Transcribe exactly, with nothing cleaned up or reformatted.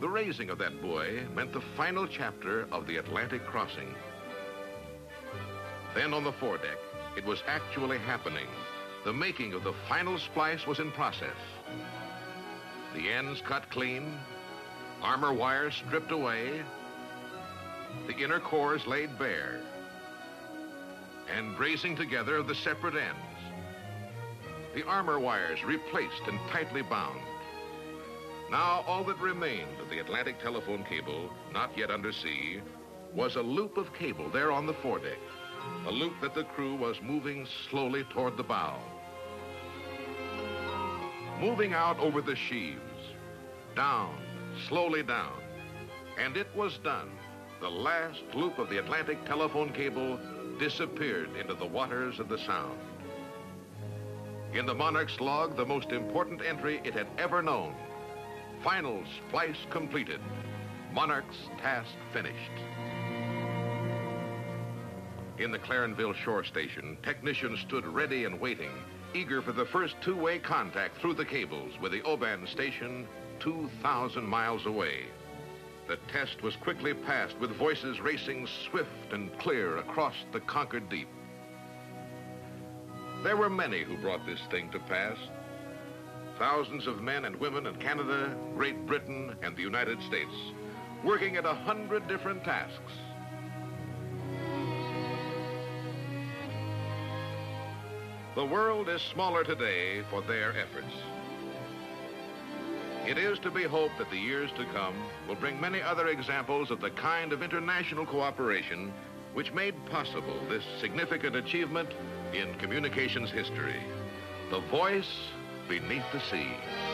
The raising of that buoy meant the final chapter of the Atlantic crossing. Then on the foredeck, it was actually happening. The making of the final splice was in process. The ends cut clean, armor wires stripped away, the inner cores laid bare, and bracing together the separate ends. The armor wires replaced and tightly bound. Now all that remained of the Atlantic telephone cable, not yet under sea, was a loop of cable there on the foredeck, a loop that the crew was moving slowly toward the bow. Moving out over the sheaves, down, slowly down, and it was done. The last loop of the Atlantic telephone cable disappeared into the waters of the Sound. In the Monarch's log, the most important entry it had ever known. Final splice completed. Monarch's task finished. In the Clarenville shore station, technicians stood ready and waiting, eager for the first two-way contact through the cables with the Oban station two thousand miles away. The test was quickly passed with voices racing swift and clear across the conquered deep. There were many who brought this thing to pass. Thousands of men and women in Canada, Great Britain, and the United States, working at a hundred different tasks. The world is smaller today for their efforts. It is to be hoped that the years to come will bring many other examples of the kind of international cooperation which made possible this significant achievement in communications history. The voice beneath the sea.